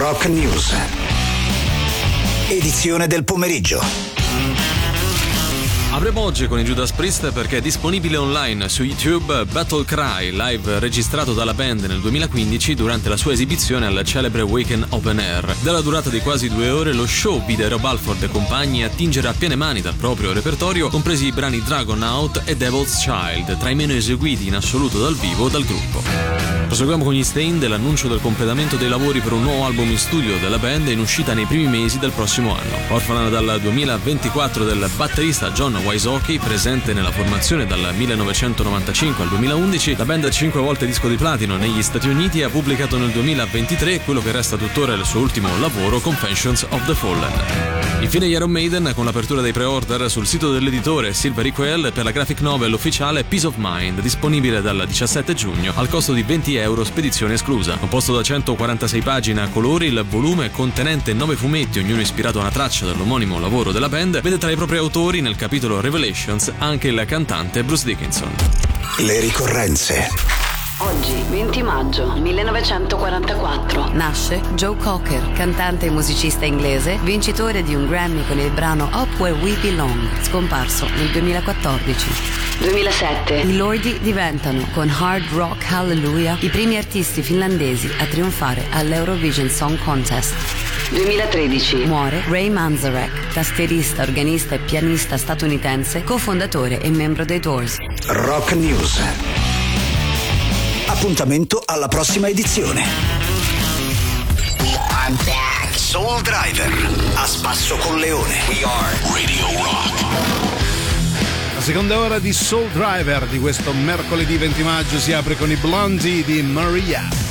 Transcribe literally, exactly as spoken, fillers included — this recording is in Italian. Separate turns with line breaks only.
Rock News. Edizione del pomeriggio.
Avremo oggi con i Judas Priest perché è disponibile online su YouTube Battle Cry, live registrato dalla band nel duemilaquindici durante la sua esibizione al celebre Wacken Open Air. Dalla durata di quasi due ore lo show vide Rob Halford e compagni attingere a piene mani dal proprio repertorio, compresi i brani Dragon Out e Devil's Child, tra i meno eseguiti in assoluto dal vivo dal gruppo. Proseguiamo con gli Staind e l'annuncio del completamento dei lavori per un nuovo album in studio della band in uscita nei primi mesi del prossimo anno. Orfana dal duemilaventiquattro del batterista John Wysocki, presente nella formazione dal millenovecentonovantacinque al duemilaundici, la band cinque volte disco di platino negli Stati Uniti ha pubblicato nel duemilaventitré quello che resta tuttora il suo ultimo lavoro, Confessions of the Fallen. Infine gli Iron Maiden con l'apertura dei pre-order sul sito dell'editore Silver Equal per la graphic novel ufficiale Peace of Mind, disponibile dal diciassette giugno al costo di venti euro, spedizione esclusa. Composto da centoquarantasei pagine a colori, il volume, contenente nove fumetti, ognuno ispirato a una traccia dell'omonimo lavoro della band, vede tra i propri autori nel capitolo Revelations anche il cantante Bruce Dickinson.
Le ricorrenze.
Oggi, venti maggio millenovecentoquarantaquattro, nasce Joe Cocker, cantante e musicista inglese, vincitore di un Grammy con il brano Up Where We Belong, scomparso nel duemilaquattordici. duemilasette, i Lordi diventano, con Hard Rock Hallelujah, i primi artisti finlandesi a trionfare all'Eurovision Song Contest. duemilatredici, muore Ray Manzarek, tastierista, organista e pianista statunitense, cofondatore e membro dei Doors.
Rock News. Appuntamento alla prossima edizione. I'm back. Soul Driver, a spasso con Leone. We are Radio Rock.
La seconda ora di Soul Driver di questo mercoledì venti maggio si apre con i Blondie di Maria.